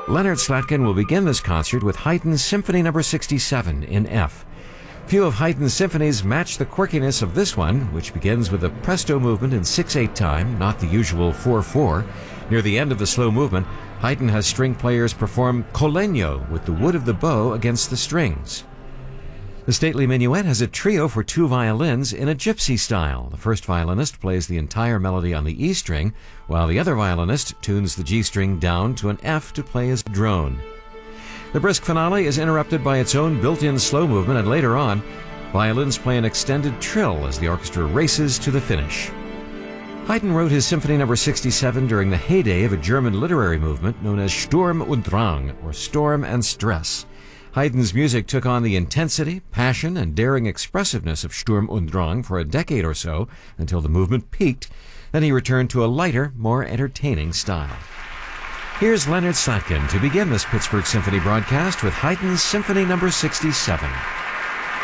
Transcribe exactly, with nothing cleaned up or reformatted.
Leonard Slatkin will begin this concert with Haydn's Symphony number sixty-seven in F. Few of Haydn's symphonies match the quirkiness of this one, which begins with a presto movement in six eight time, not the usual four four. Near the end of the slow movement, Haydn has string players perform collegno with the wood of the bow against the strings. The stately minuet has a trio for two violins in a gypsy style. The first violinist plays the entire melody on the E string, while the other violinist tunes the G string down to an F to play as drone. The brisk finale is interrupted by its own built-in slow movement, and later on, violins play an extended trill as the orchestra races to the finish. Haydn wrote his Symphony number sixty-seven during the heyday of a German literary movement known as Sturm und Drang, or Storm and Stress. Haydn's music took on the intensity, passion, and daring expressiveness of Sturm und Drang for a decade or so, until the movement peaked. Then he returned to a lighter, more entertaining style. Here's Leonard Slatkin to begin this Pittsburgh Symphony broadcast with Haydn's Symphony number sixty-seven.